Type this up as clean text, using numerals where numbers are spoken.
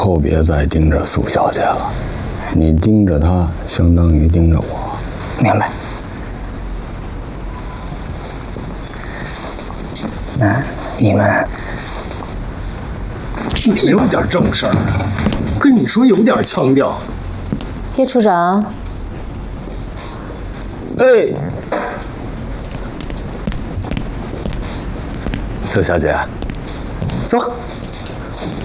后别再盯着苏小姐了，你盯着她，相当于盯着我。 明白。那你们， 你有点正事儿啊，跟你说有点腔调。 叶处长， 哎，苏小姐，走。